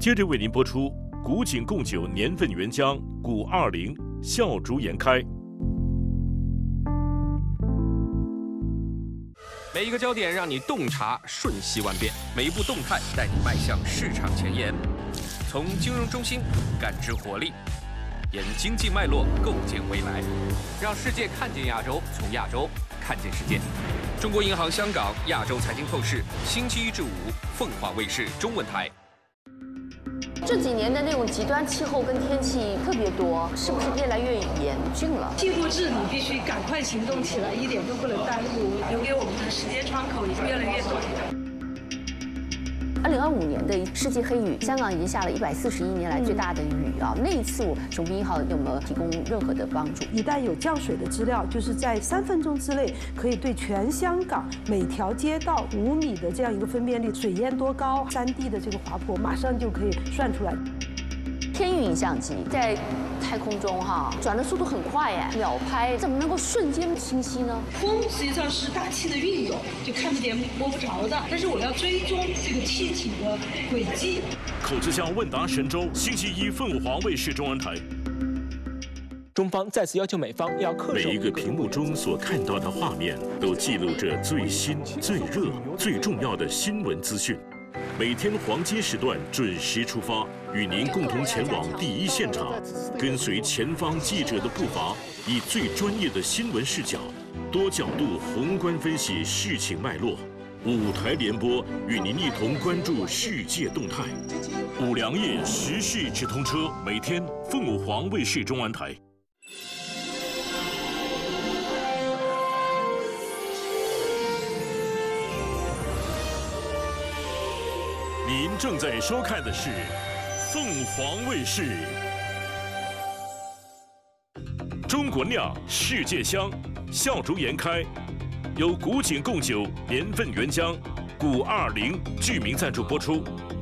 接着为您播出古井贡酒年份原浆古20笑逐颜开。 每一个焦点让你洞察瞬息万变，每一步动态带你迈向市场前沿。从金融中心感知活力，沿经济脉络构建未来，让世界看见亚洲，从亚洲看见世界。中国银行香港亚洲财经透视，星期1至5，凤凰卫视中文台。 这几年的那种极端气候跟天气特别多，是不是越来越严峻了？ 气候治理必须赶快行动起来，一点都不能耽误，留给我们的时间窗口已经越来越短。 2025年的世纪黑雨，香港已经下了141年来最大的雨啊！那一次，雄滨1号有没有提供任何的帮助？ 一旦有降水的资料，就是在3分钟之内，可以对全香港每条街道5米的这样一个分辨率，水淹多高，3D 的这个滑坡，马上就可以算出来。 天运影像机在太空中转的速度很快哎，秒拍，怎么能够瞬间清晰呢？ 风实际上是大气的运动，就看不见摸不着的，但是我要追踪这个气体的轨迹。 口之巷问答神州，星期1凤凰卫视中文台。 中方再次要求美方要恪守。 每一个屏幕中所看到的画面，都记录着最新、最热、最重要的新闻资讯。每天黄金时段准时出发，与您共同前往第一现场，跟随前方记者的步伐，以最专业的新闻视角，多角度宏观分析事情脉络。5台联播，与您一同关注世界动态。5粮液时事直通车，每天凤凰卫视中文台。您正在收看的是凤凰卫视。中国酿，世界香，笑逐颜开，由古井贡酒年份原浆古20剧名赞助播出。